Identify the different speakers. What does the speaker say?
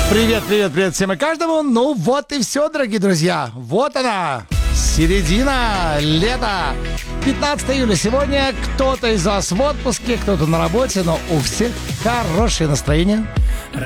Speaker 1: Привет, привет, привет всем и каждому. Ну вот и все, дорогие друзья. Вот она, середина лета. 15 июля сегодня. Кто-то из вас в отпуске, кто-то на работе, но у всех хорошее настроение.